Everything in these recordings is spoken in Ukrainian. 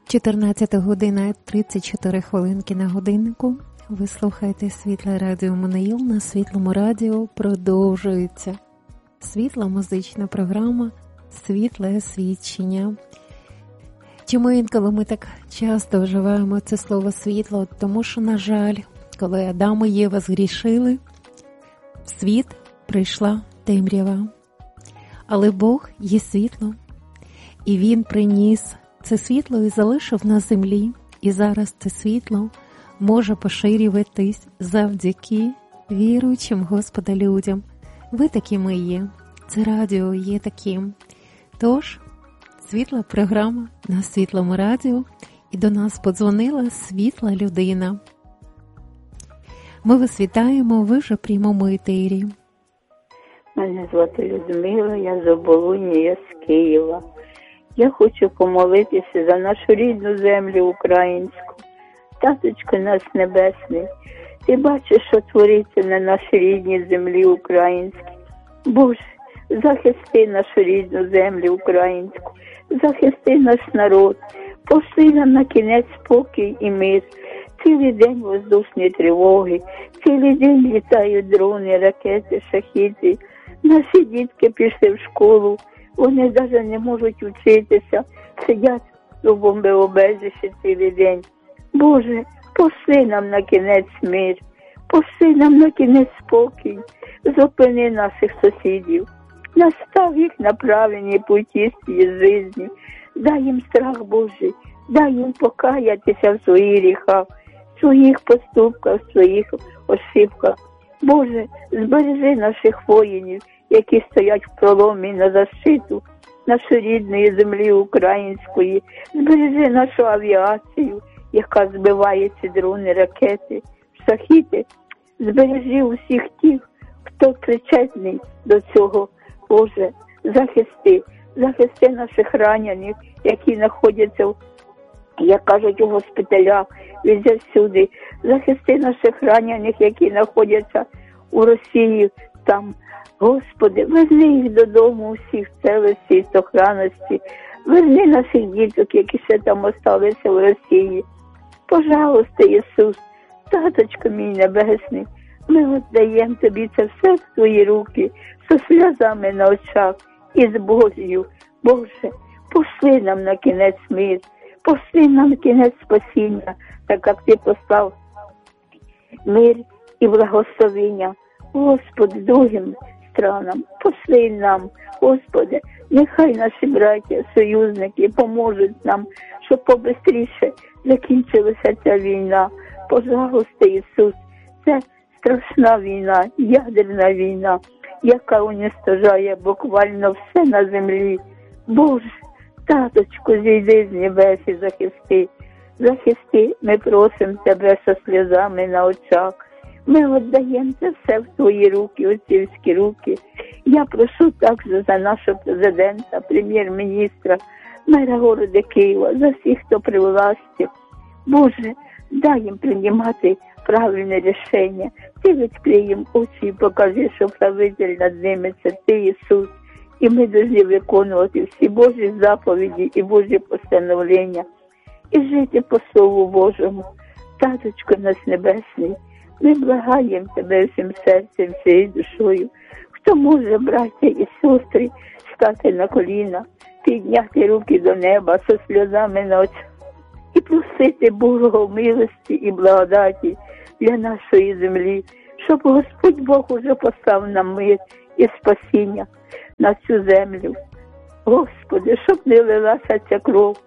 14 година 34 хвилинки на годиннику. Ви слухаєте Світле Радіо Монеїл. На Світлому радіо продовжується світла музична програма «Світле свідчення». Чому інколи ми так часто вживаємо це слово «світло»? Тому що, на жаль, коли Адам і Єва згрішили, в світ прийшла темрява. Але Бог є світло, і Він приніс це світло і залишив на землі. І зараз це світло може поширюватись завдяки віруючим Господа людям. Ви такими є. Це радіо є таким. Тож, світла програма на Світлому радіо. І до нас подзвонила світла людина. Ми вас вітаємо, ви вже в прямому етері. Мене звати Людмила, я з Оболоні, я з Києва. Я хочу помолитися за нашу рідну землю українську. Таточко наш небесний, ти бачиш, що твориться на нашій рідній землі українській. Боже, захисти нашу рідну землю українську, захисти наш народ, пошли нам на кінець спокій і мир. Цілий день воздушні тривоги, цілий день літають дрони, ракети, шахіди. Наші дітки пішли в школу, вони навіть не можуть вчитися, сидять у бомбоубежищі цілий день. Боже, пошли нам на кінець мир, пошли нам на кінець спокій, зупини наших сусідів, настав їх на правильні путі житті, дай їм страх Божий, дай їм покаятися в своїх гріхах, в своїх поступках, в своїх ошибках. Боже, збережи наших воїнів, які стоять в проломі на защиту нашої рідної землі української. Збережи нашу авіацію, яка збиває ці дрони, ракети, шахіди. Збережи усіх тих, хто причетний до цього. Боже, захисти наших ранених, які знаходяться, як кажуть, у госпіталях, везде всюди. Захисти наших ранених, які знаходяться у Росії, там. Господи, верни їх додому усіх в целості і сохранності. Верни наших діток, які ще там залишилися в Росії. Пожалуйста, Ісус, таточко мій небесний, ми віддаємо Тобі це все в Твої руки, зі сльозами на очах і з болью. Боже, пошли нам на кінець мир, пошли нам на кінець спасіння, так як Ти послав мир і благословення. Господи, другим странам, пошли нам, Господи, нехай наші браття, союзники поможуть нам, щоб побистріше закінчилася ця війна. Пожалуйста, Ісус, це страшна війна, ядерна війна, яка уничтожає буквально все на землі. Боже, таточку, зійди з небес і захисти, ми просимо Тебе зі сльозами на очах. Ми віддаємо це все в Твої руки, отцівські руки. Я прошу також за нашого президента, прем'єр-міністра, мера города Києва, за всіх, хто при власті. Боже, дай їм приймати правильне рішення. Ти відкрий їм очі і покажи, що правитель над ними – це Ти, Ісус. І ми повинні виконувати всі Божі заповіді і Божі постановлення. І жити по Слову Божому. Таточко наш небесний, ми благаємо Тебе всім серцем, всією душою. Хто може, браття і сестри, стати на коліна, підняти руки до неба зі сльозами на очах і просити Божого милості і благодаті для нашої землі, щоб Господь Бог уже послав нам мир і спасіння на цю землю. Господи, щоб не лилася ця кров,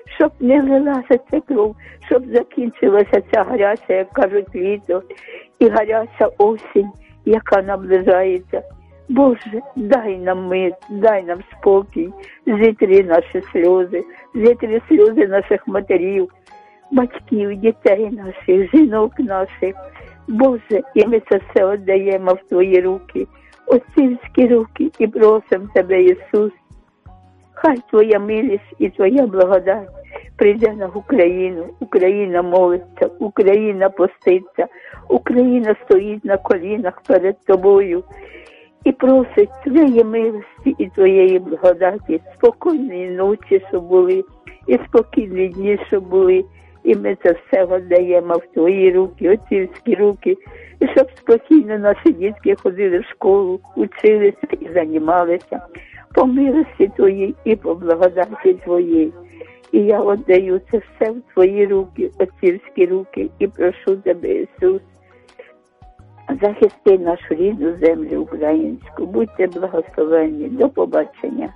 щоб закінчилася ця гаряча, як кажуть, літо, і гаряча осінь, яка наближається. Боже, дай нам мир, дай нам спокій, зітри наші сльози, зітри сльози наших матерів, батьків, дітей наших, жінок наших. Боже, і ми це все віддаємо в Твої руки, отцівські руки, і просимо Тебе, Ісус. Хай Твоя милість і Твоя благодать прийде на Україну. Україна молиться, Україна поститься, Україна стоїть на колінах перед Тобою і просить Твоєї милості і Твоєї благодаті, спокійної ночі, щоб були, і спокійні дні, що були. І ми це все віддаємо в твої руки, отцівські руки. І щоб спокійно наші дітки ходили в школу, училися і займалися. По милості твоїй і по благодаті твоїй. І я віддаю це все в твої руки, отцівські руки, і прошу тебе, Ісус, захисти нашу рідну землю українську. Будьте благословенні. До побачення.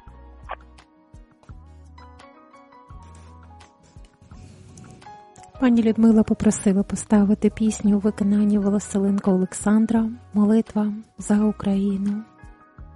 Пані Людмила попросила поставити пісню у виконанні Волоселенка Олександра «Молитва за Україну».